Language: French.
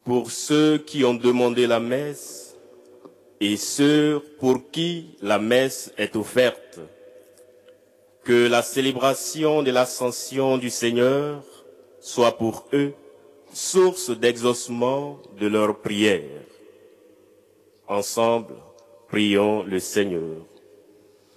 pour ceux qui ont demandé la messe et ceux pour qui la messe est offerte. Que la célébration de l'ascension du Seigneur soit pour eux source d'exaucement de leurs prières. Ensemble, prions le Seigneur.